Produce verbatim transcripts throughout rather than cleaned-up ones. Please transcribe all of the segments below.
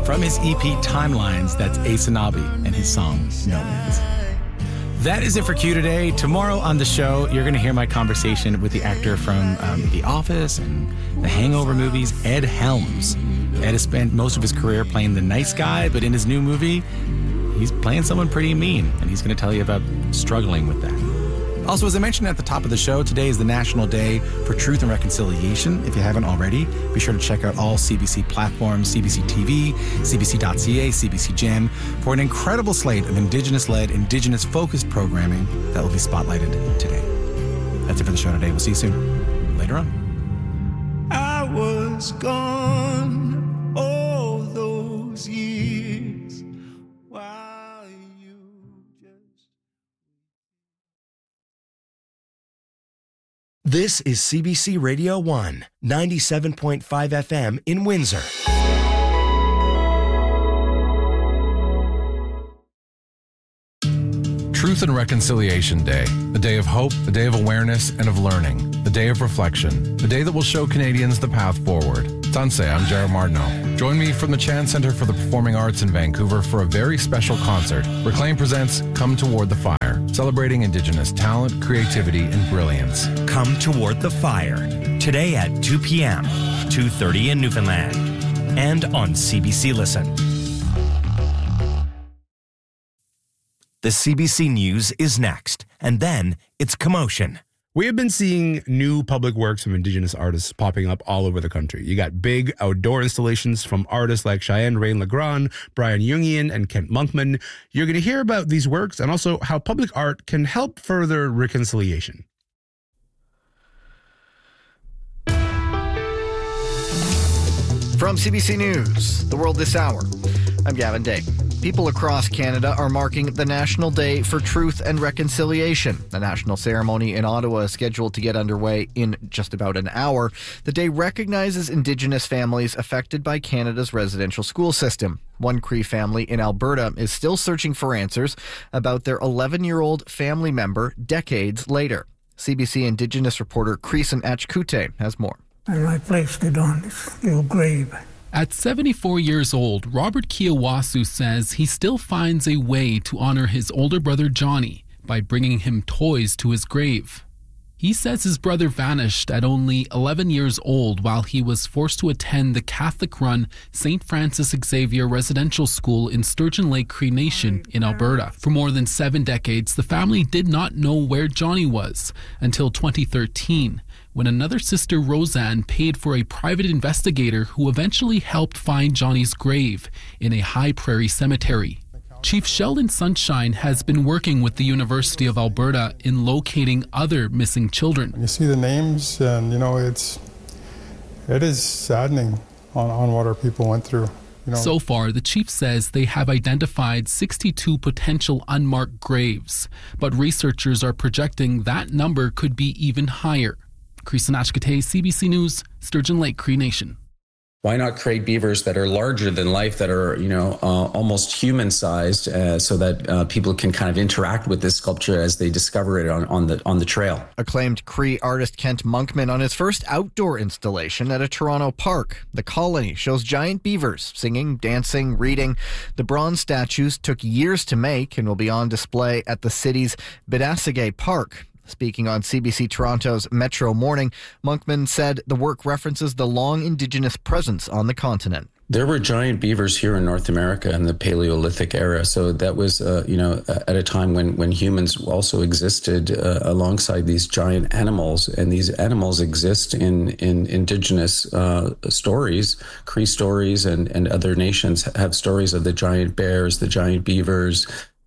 From his E P Timelines, that's Asanabi and his song No Man's. That is it for Q today. Tomorrow on the show, you're going to hear my conversation with the actor from um, The Office and the Hangover movies, Ed Helms. Ed has spent most of his career playing the nice guy, but in his new movie, he's playing someone pretty mean, and he's going to tell you about struggling with that. Also, as I mentioned at the top of the show, today is the National Day for Truth and Reconciliation. If you haven't already, be sure to check out all C B C platforms, C B C T V, C B C dot C A, C B C Gem, for an incredible slate of Indigenous-led, Indigenous-focused programming that will be spotlighted today. That's it for the show today. We'll see you soon. Later on. I was gone all those years while you just... This is C B C Radio one, ninety-seven point five F M in Windsor. Truth and Reconciliation Day, a day of hope, a day of awareness and of learning, a day of reflection, a day that will show Canadians the path forward. Tanse, I'm Jared Martineau. Join me from the Chan Centre for the Performing Arts in Vancouver for a very special concert. Reclaim presents Come Toward the Fire, celebrating Indigenous talent, creativity, and brilliance. Come Toward the Fire, today at two p.m., two thirty in Newfoundland, and on C B C Listen. The C B C News is next, and then it's Commotion. We have been seeing new public works from Indigenous artists popping up all over the country. You got big outdoor installations from artists like Cheyenne Rain-Legrand, Brian Jungian, and Kent Monkman. You're going to hear about these works and also how public art can help further reconciliation. From C B C News, The World This Hour, I'm Gavin Day. People across Canada are marking the National Day for Truth and Reconciliation. The national ceremony in Ottawa is scheduled to get underway in just about an hour. The day recognizes Indigenous families affected by Canada's residential school system. One Cree family in Alberta is still searching for answers about their eleven-year-old family member decades later. C B C Indigenous reporter Creason Achkute has more. And I placed it on this little grave. At seventy-four years old, Robert Kiawasu says he still finds a way to honor his older brother Johnny by bringing him toys to his grave. He says his brother vanished at only eleven years old while he was forced to attend the Catholic-run Saint Francis Xavier Residential School in Sturgeon Lake Cree Nation in Alberta. For more than seven decades, the family did not know where Johnny was until twenty thirteen. When another sister, Roseanne, paid for a private investigator who eventually helped find Johnny's grave in a high prairie cemetery. Chief Sheldon Sunshine has been working with the University of Alberta in locating other missing children. You see the names and, you know, it's, it is saddening on, on what our people went through. You know. So far, the chief says they have identified sixty-two potential unmarked graves, but researchers are projecting that number could be even higher. Creason Achkute, C B C News, Sturgeon Lake Cree Nation. Why not create beavers that are larger than life, that are, you know, uh, almost human-sized, uh, so that uh, people can kind of interact with this sculpture as they discover it on, on the on the trail. Acclaimed Cree artist Kent Monkman on his first outdoor installation at a Toronto park. The Colony shows giant beavers singing, dancing, reading. The bronze statues took years to make and will be on display at the city's Bidasige Park. Speaking on C B C Toronto's Metro Morning, Monkman said the work references the long Indigenous presence on the continent. There were giant beavers here in North America in the Paleolithic era. So that was, uh, you know, at a time when, when humans also existed uh, alongside these giant animals. And these animals exist in, in Indigenous uh, stories. Cree stories and, and other nations have stories of the giant bears, the giant beavers.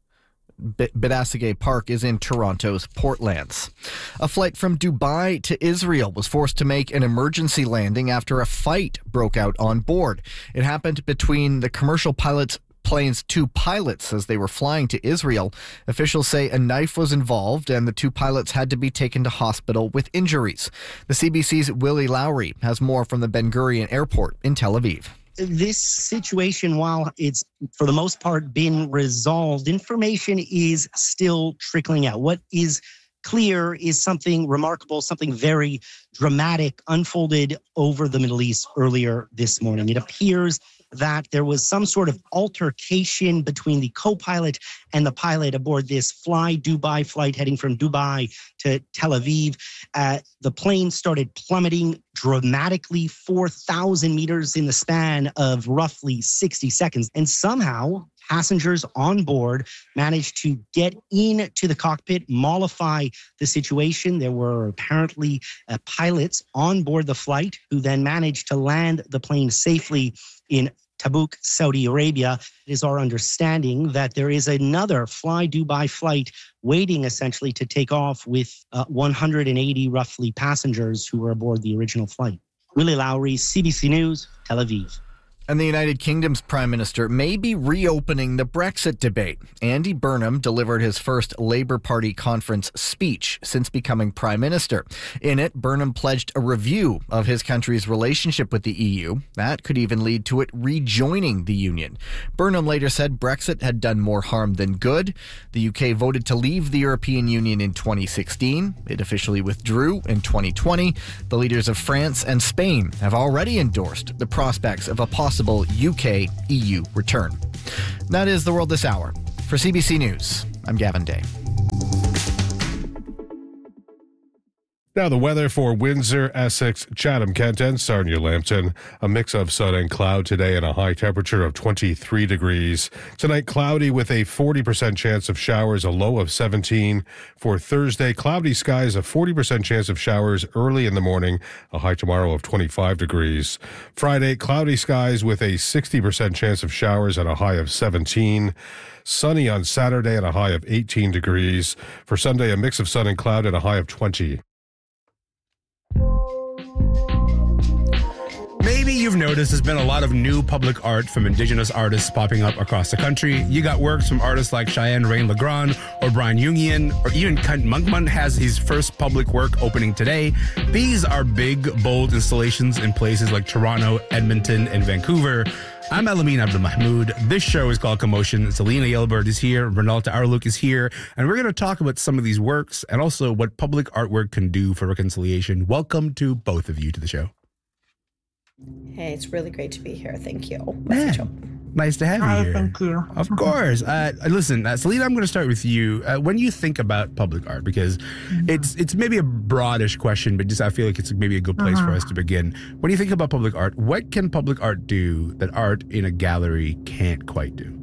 Bidasige Park is in Toronto's Portlands. A flight from Dubai to Israel was forced to make an emergency landing after a fight broke out on board. It happened between the commercial pilot's plane's two pilots as they were flying to Israel. Officials say a knife was involved and the two pilots had to be taken to hospital with injuries. The C B C's Willie Lowry has more from the Ben Gurion Airport in Tel Aviv. This situation, while it's for the most part been resolved, information is still trickling out. What is clear is something remarkable, something very dramatic unfolded over the Middle East earlier this morning. It appears that there was some sort of altercation between the co-pilot and the pilot aboard this Fly Dubai flight heading from Dubai to Tel Aviv. Uh, the plane started plummeting dramatically, four thousand meters in the span of roughly sixty seconds. And somehow passengers on board managed to get into the cockpit, mollify the situation. There were apparently uh, pilots on board the flight who then managed to land the plane safely in Tabuk, Saudi Arabia. It is our understanding that there is another Fly Dubai flight waiting essentially to take off with uh, one hundred eighty roughly passengers who were aboard the original flight. Willie Lowry, C B C News, Tel Aviv. And the United Kingdom's Prime Minister may be reopening the Brexit debate. Andy Burnham delivered his first Labour Party conference speech since becoming Prime Minister. In it, Burnham pledged a review of his country's relationship with the E U. That could even lead to it rejoining the Union. Burnham later said Brexit had done more harm than good. The U K voted to leave the European Union in twenty sixteen. It officially withdrew in twenty twenty. The leaders of France and Spain have already endorsed the prospects of a possible U K E U return. That is the world this hour. For C B C News, I'm Gavin Day. Now the weather for Windsor, Essex, Chatham, Kent and Sarnia-Lambton. A mix of sun and cloud today and a high temperature of twenty-three degrees. Tonight cloudy with a forty percent chance of showers, a low of seventeen. For Thursday, cloudy skies, a forty percent chance of showers early in the morning, a high tomorrow of twenty-five degrees. Friday, cloudy skies with a sixty percent chance of showers and a high of seventeen. Sunny on Saturday and a high of eighteen degrees. For Sunday, a mix of sun and cloud and a high of twenty. Maybe you've noticed there's been a lot of new public art from Indigenous artists popping up across the country. You got works from artists like Cheyenne Rain-Legrand or Brian Jungian, or even Kent Monkman has his first public work opening today. These are big, bold installations in places like Toronto, Edmonton, and Vancouver. I'm Elamin Abdelmahmoud. This show is called Commotion. Selena Yelbert is here. Renalta Arluk is here. And we're going to talk about some of these works and also what public artwork can do for reconciliation. Welcome to both of you to the show. Hey, it's really great to be here. Thank you. Man, nice to have Hi, you here. Thank you. Of course. Uh, listen, uh, Selena, I'm going to start with you. Uh, when you think about public art, because mm-hmm. it's it's maybe a broadish question, but just I feel like it's maybe a good place mm-hmm. for us to begin. When you think about public art, what can public art do that art in a gallery can't quite do?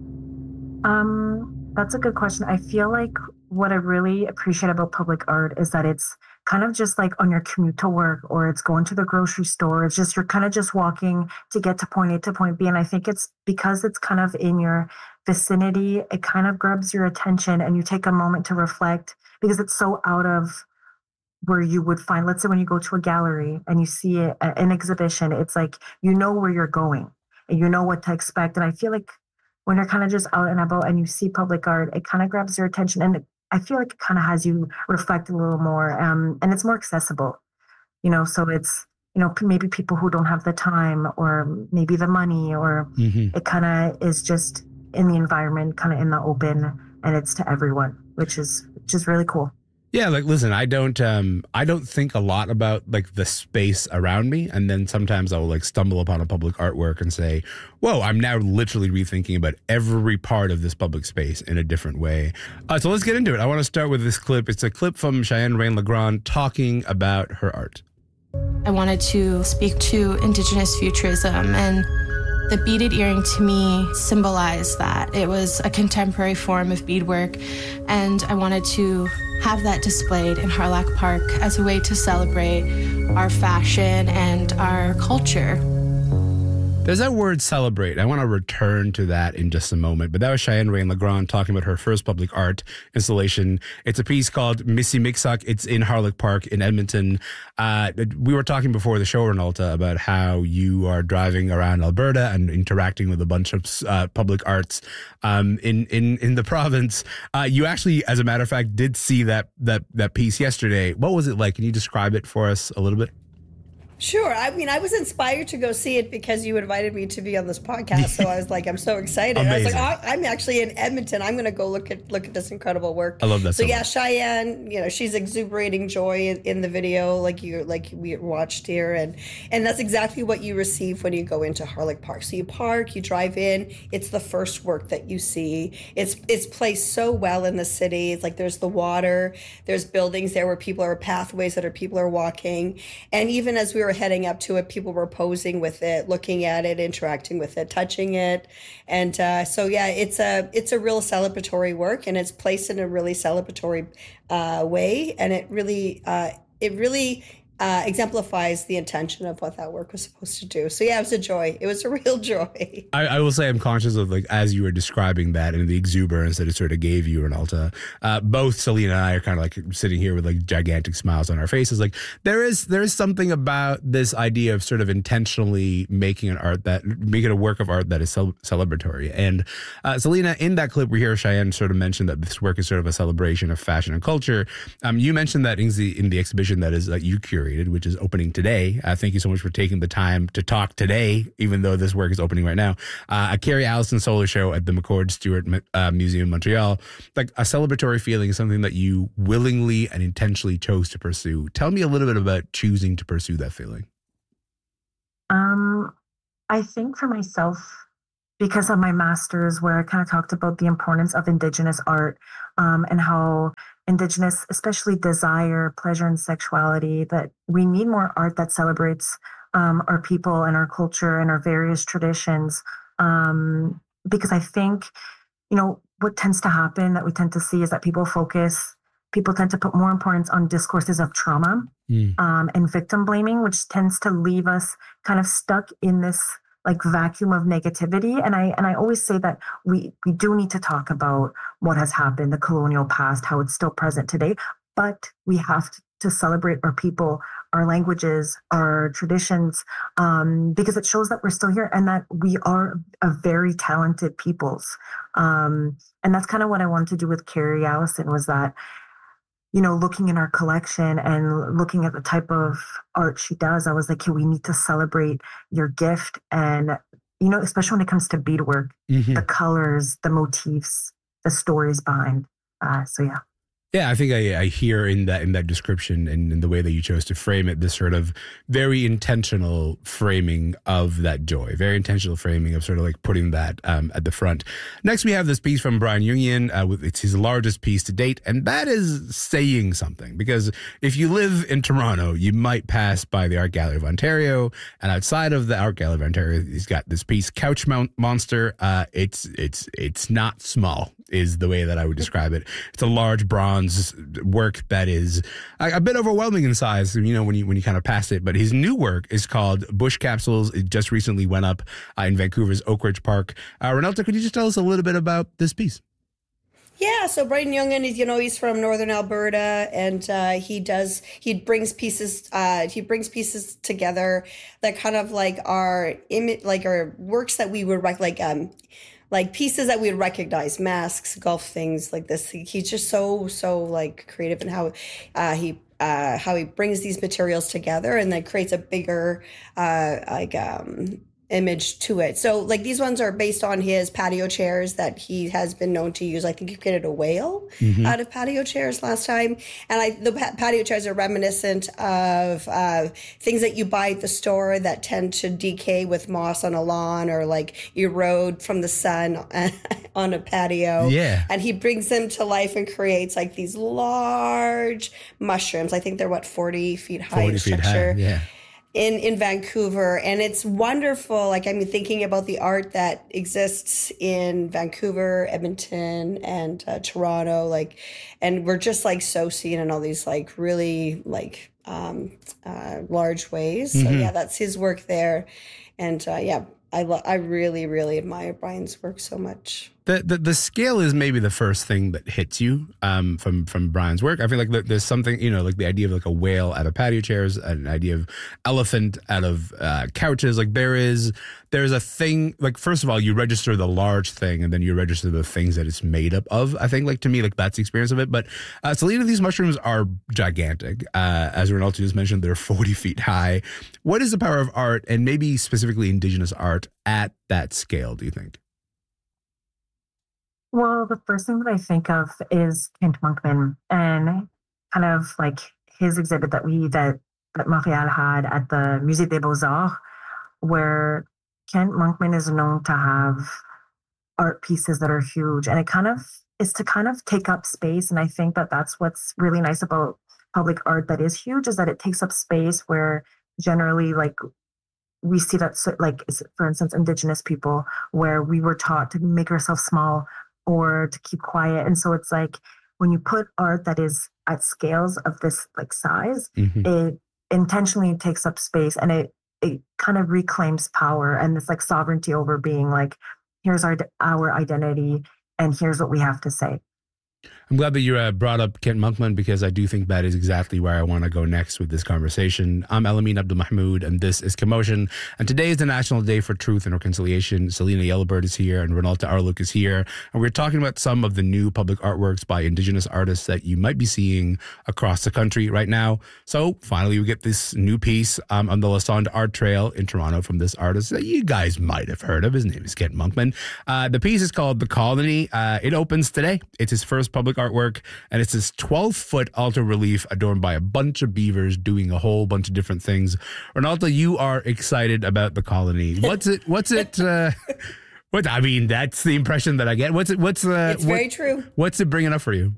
Um, that's a good question. I feel like what I really appreciate about public art is that it's kind of just like on your commute to work, or it's going to the grocery store. It's just, you're kind of just walking to get to point A to point B. And I think it's because it's kind of in your vicinity, it kind of grabs your attention and you take a moment to reflect, because it's so out of where you would find, let's say when you go to a gallery and you see a, an exhibition, it's like, you know where you're going and you know what to expect. And I feel like when you're kind of just out and about and you see public art, it kind of grabs your attention, and it, I feel like it kind of has you reflect a little more, um, and it's more accessible, you know, so it's, you know, maybe people who don't have the time or maybe the money, or mm-hmm. it kind of is just in the environment, kind of in the open, and it's to everyone, which is, which is really cool. Yeah, like, listen, I don't, um, I don't think a lot about like the space around me, and then sometimes I will like stumble upon a public artwork and say, "Whoa, I'm now literally rethinking about every part of this public space in a different way." Uh, so let's get into it. I want to start with this clip. It's a clip from Cheyenne Rain-Legrand talking about her art. I wanted to speak to Indigenous futurism, and the beaded earring to me symbolized that. It was a contemporary form of beadwork, and I wanted to have that displayed in Harlack Park as a way to celebrate our fashion and our culture. There's that word celebrate. I want to return to that in just a moment. But that was Cheyenne Rain-Legrand talking about her first public art installation. It's a piece called Missy Mixak. It's in Harlack Park in Edmonton. Uh, we were talking before the show, Renalta, about how you are driving around Alberta and interacting with a bunch of uh, public arts um, in, in, in the province. Uh, you actually, as a matter of fact, did see that, that, that piece yesterday. What was it like? Can you describe it for us a little bit? Sure. I mean, I was inspired to go see it because you invited me to be on this podcast. So I was like, I'm so excited. I was like, oh, I'm actually in Edmonton. I'm going to go look at look at this incredible work. I love that. So, so yeah, much. Cheyenne, you know, she's exuberating joy in, in the video, like you like we watched here, and and that's exactly what you receive when you go into Harlech Park. So you park, you drive in. It's the first work that you see. It's it's placed so well in the city. It's like there's the water, there's buildings there where people are pathways that are people are walking, and even as we were heading up to it, people were posing with it, looking at it, interacting with it, touching it, and uh, so yeah, it's a it's a real celebratory work, and it's placed in a really celebratory uh, way, and it really uh, it really. Uh, exemplifies the intention of what that work was supposed to do. So yeah, it was a joy. It was a real joy. I, I will say I'm conscious of, like, as you were describing that and the exuberance that it sort of gave you, Renalta, uh, both Selena and I are kind of like sitting here with like gigantic smiles on our faces. Like there is there is something about this idea of sort of intentionally making an art that making a work of art that is cel- celebratory. And uh, Selena, in that clip we hear Cheyenne sort of mention that this work is sort of a celebration of fashion and culture. Um, you mentioned that in the in the exhibition that is that you curated, which is opening today. Uh, thank you so much for taking the time to talk today, even though this work is opening right now. Uh, a Carrie Allison solo show at the McCord Stewart uh, Museum in Montreal. Like a celebratory feeling is something that you willingly and intentionally chose to pursue. Tell me a little bit about choosing to pursue that feeling. Um, I think for myself, because of my master's, where I kind of talked about the importance of Indigenous art um, and how Indigenous, especially desire, pleasure, and sexuality, that we need more art that celebrates um, our people and our culture and our various traditions. Um, because I think, you know, what tends to happen that we tend to see is that people focus, people tend to put more importance on discourses of trauma mm. um, and victim blaming, which tends to leave us kind of stuck in this like vacuum of negativity. And I and I always say that we we do need to talk about what has happened, the colonial past, how it's still present today, but we have to, to celebrate our people, our languages, our traditions, um, because it shows that we're still here and that we are a very talented peoples. Um, and that's kind of what I wanted to do with Carrie Allison, was that, you know, looking in our collection and looking at the type of art she does, I was like, hey, we need to celebrate your gift. And, you know, especially when it comes to beadwork, mm-hmm. the colors, the motifs, the stories behind. Uh, so, yeah. Yeah, I think I, I hear in that in that description and in the way that you chose to frame it, this sort of very intentional framing of that joy, very intentional framing of sort of like putting that um, at the front. Next, we have this piece from Brian Jungian. Uh, with, it's his largest piece to date, and that is saying something, because if you live in Toronto, you might pass by the Art Gallery of Ontario, and outside of the Art Gallery of Ontario, he's got this piece, Couch Mount Monster. Uh, it's it's it's not small, is the way that I would describe it. It's a large bronze work that is a, a bit overwhelming in size, you know, when you when you kind of pass it. But his new work is called Bush Capsules. It just recently went up uh, in Vancouver's Oak Ridge Park. Uh, Renalta, could you just tell us a little bit about this piece? Yeah, so Brian Jungian is, you know, he's from Northern Alberta, and uh, he does, he brings pieces, uh, he brings pieces together that kind of like are, imi- like are works that we would rec- like, um, like pieces that we would recognize, masks, golf things like this. He, he's just so, so like creative in how uh, he uh, how he brings these materials together and then creates a bigger uh, like um, image to it. So like these ones are based on his patio chairs that he has been known to use. I think he created a whale mm-hmm. out of patio chairs last time. And I, the patio chairs are reminiscent of uh, things that you buy at the store that tend to decay with moss on a lawn or like erode from the sun on a patio. Yeah. And he brings them to life and creates like these large mushrooms. I think they're what, forty feet high forty in feet structure. high, yeah. in in Vancouver, and it's wonderful. Like, I mean, thinking about the art that exists in Vancouver, Edmonton, and uh, Toronto, like, and we're just like so seen in all these like really like um, uh, large ways. So Mhm. yeah, that's his work there, and uh, yeah. I lo- I really, really admire Brian's work so much. The, the the scale is maybe the first thing that hits you um, from from Brian's work. I feel like there's something, you know, like the idea of like a whale out of patio chairs, an idea of elephant out of uh, couches. Like there is there's a thing. Like first of all, you register the large thing, and then you register the things that it's made up of. I think like to me, like that's the experience of it. But uh, Selena, these mushrooms are gigantic. Uh, as Ronaldo just mentioned, they're forty feet high. What is the power of art, and maybe specifically Indigenous art, at that scale, do you think? Well, the first thing that I think of is Kent Monkman and kind of like his exhibit that we that that Montreal had at the Musée des Beaux-Arts, where Kent Monkman is known to have art pieces that are huge, and it kind of is to kind of take up space. And I think that that's what's really nice about public art that is huge, is that it takes up space where generally like we see that, like, for instance, Indigenous people, where we were taught to make ourselves small or to keep quiet. And so it's like when you put art that is at scales of this like size, mm-hmm. it intentionally takes up space, and it it kind of reclaims power and this like sovereignty over being like, here's our our identity and here's what we have to say. I'm glad that you uh, brought up Kent Monkman, because I do think that is exactly where I want to go next with this conversation. I'm Elamin Abdulmahmoud, and this is Commotion. And today is the National Day for Truth and Reconciliation. Selena Yellowbird is here, and Renalta Arluk is here. And we're talking about some of the new public artworks by Indigenous artists that you might be seeing across the country right now. So finally, we get this new piece um, on the Lassonde Art Trail in Toronto from this artist that you guys might have heard of. His name is Kent Monkman. Uh, the piece is called The Colony. Uh, it opens today. It's his first public artwork, and it's this twelve foot alto relief adorned by a bunch of beavers doing a whole bunch of different things. Renalta, you are excited about The Colony. What's it? What's it? Uh, what I mean, that's the impression that I get. What's it? What's uh, It's very what, true. What's it bringing up for you?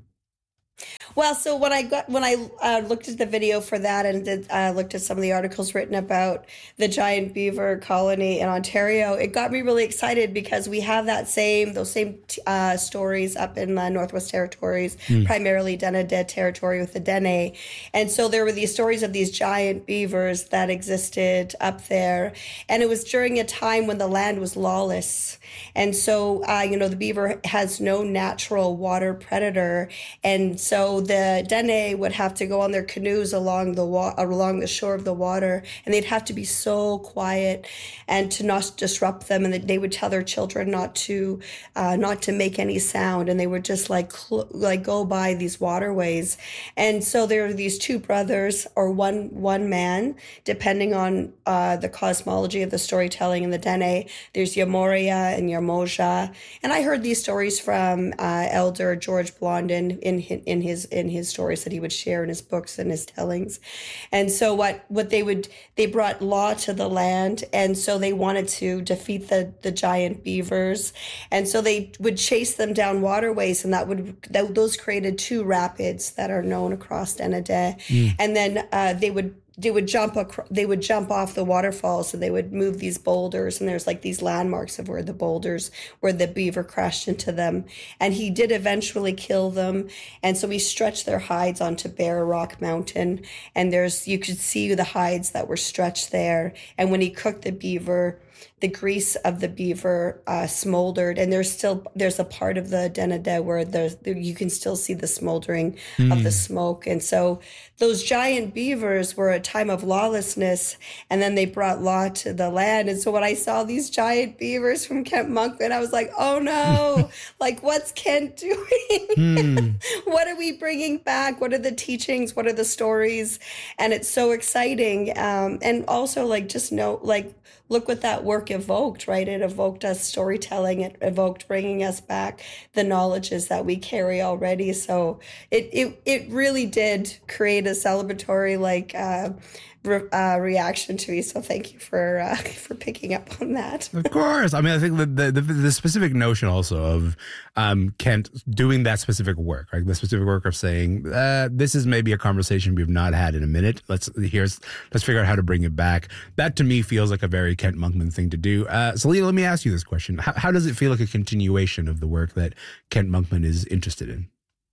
Well, so when I got when I uh, looked at the video for that and did, uh, looked at some of the articles written about the giant beaver colony in Ontario, it got me really excited, because we have that same those same uh, stories up in the Northwest Territories, mm. primarily Denedeh territory with the Dene, and so there were these stories of these giant beavers that existed up there, and it was during a time when the land was lawless, and so uh, you know the beaver has no natural water predator, and so the Dene would have to go on their canoes along the wa- along the shore of the water, and they'd have to be so quiet and to not disrupt them. And they would tell their children not to uh, not to make any sound, and they would just like cl- like go by these waterways. And so there are these two brothers, or one one man, depending on uh, the cosmology of the storytelling in the Dene. There's Yamoria and Yamoja, and I heard these stories from uh, Elder George Blondin in in his in his stories that he would share in his books and his tellings. And so what what they would they brought law to the land, and so they wanted to defeat the the giant beavers, and so they would chase them down waterways, and that would that, those created two rapids that are known across Denedeh. Mm. And then uh, they would they would jump across, they would jump off the waterfalls, so they would move these boulders, and there's like these landmarks of where the boulders, where the beaver crashed into them. And he did eventually kill them, and so he stretched their hides onto Bear Rock Mountain, and there's you could see the hides that were stretched there. And when he cooked the beaver, the grease of the beaver uh, smoldered, and there's still there's a part of the Denedeh where there's there, you can still see the smoldering mm. of the smoke. And so those giant beavers were a time of lawlessness, and then they brought law to the land. And so when I saw these giant beavers from Kent Monkman, I was like, oh no, like what's Kent doing? Mm. What are we bringing back? What are the teachings? What are the stories? And it's so exciting. Um, and also like just know, like, look what that work evoked, right? It evoked us storytelling. It evoked bringing us back the knowledges that we carry already. So it it it really did create a celebratory like uh, re- uh, reaction to me. So thank you for uh, for picking up on that. Of course. I mean, I think the the, the, the specific notion also of um, Kent doing that specific work, right? The specific work of saying uh, this is maybe a conversation we've not had in a minute. Let's here's let's figure out how to bring it back. That to me feels like a very Kent Monkman thing to do. Uh, Selena, let me ask you this question: How, how does it feel like a continuation of the work that Kent Monkman is interested in?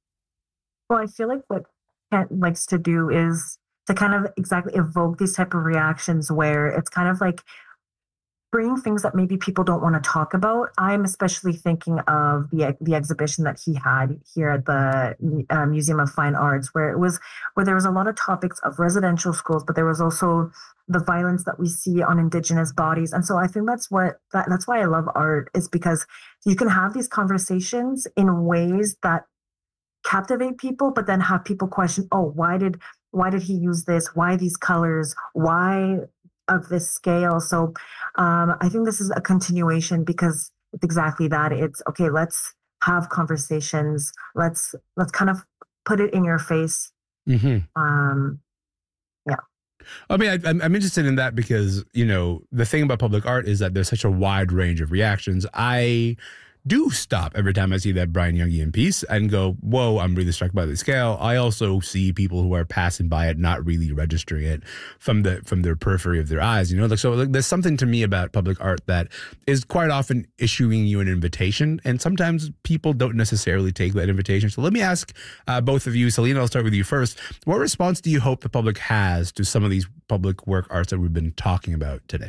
Well, I feel like what Kent likes to do is to kind of exactly evoke these type of reactions where it's kind of like bringing things that maybe people don't want to talk about. I'm especially thinking of the the exhibition that he had here at the uh, Museum of Fine Arts, where it was where there was a lot of topics of residential schools, but there was also the violence that we see on Indigenous bodies. And so I think that's what that, that's why I love art, is because you can have these conversations in ways that captivate people, but then have people question, oh, why did why did he use this? Why these colors? Why of this scale? So um, I think this is a continuation, because it's exactly that. It's okay, let's have conversations. Let's let's kind of put it in your face. Mm-hmm. Um, yeah. I mean, I, I'm interested in that because, you know, the thing about public art is that there's such a wide range of reactions. I do stop every time I see that Brian Jungian piece and go, whoa, I'm really struck by the scale. I also see people who are passing by it, not really registering it from the from their periphery of their eyes. You know, like so like, there's something to me about public art that is quite often issuing you an invitation, and sometimes people don't necessarily take that invitation. So let me ask uh, both of you, Selena, I'll start with you first. What response do you hope the public has to some of these public work arts that we've been talking about today?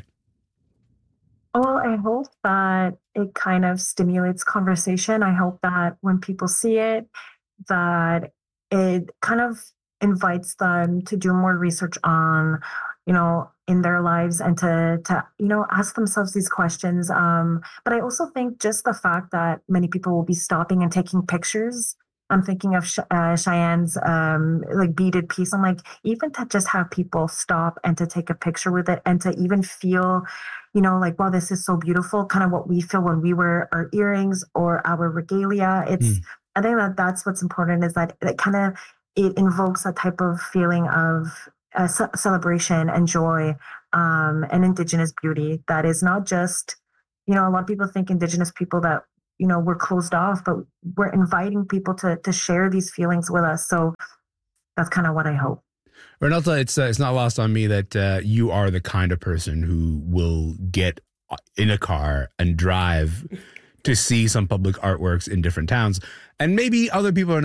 Well, I hope that it kind of stimulates conversation. I hope that when people see it, that it kind of invites them to do more research on, you know, in their lives, and to, to you know, ask themselves these questions. Um, but I also think just the fact that many people will be stopping and taking pictures. I'm thinking of uh, Cheyenne's um, like beaded piece. I'm like, even to just have people stop and to take a picture with it, and to even feel, you know, like, wow, this is so beautiful, kind of what we feel when we wear our earrings or our regalia. It's, mm. I think that that's what's important, is that it kind of, it invokes a type of feeling of uh, ce- celebration and joy um, and Indigenous beauty that is not just, you know, a lot of people think Indigenous people that, you know, we're closed off, but we're inviting people to to share these feelings with us. So that's kind of what I hope. Renata, it's uh, it's not lost on me that uh, you are the kind of person who will get in a car and drive to see some public artworks in different towns. And maybe other people are not